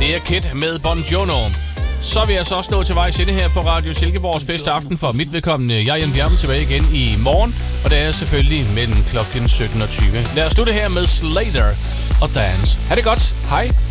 Det er Kid med Buongiorno. Så vil jeg så også nå til vejs ende her på Radio Silkeborgs bedste aften for mit vedkommende. Jeg er Jan Bjerme tilbage igen i morgen, og det er selvfølgelig mellem klokken 17 og 20. Lad os slutte her med Slater og Dance. Ha' det godt. Hej.